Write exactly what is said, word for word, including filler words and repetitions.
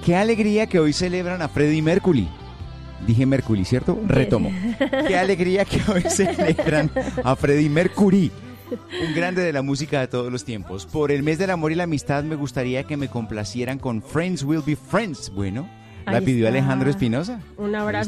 qué alegría que hoy celebran a Freddie Mercury. Dije Mercury, ¿cierto? Retomo. Qué alegría que hoy celebran a Freddie Mercury, un grande de la música de todos los tiempos. Por el mes del amor y la amistad me gustaría que me complacieran con Friends Will Be Friends. Bueno, la Ahí pidió está. Alejandro Espinosa. Un abrazo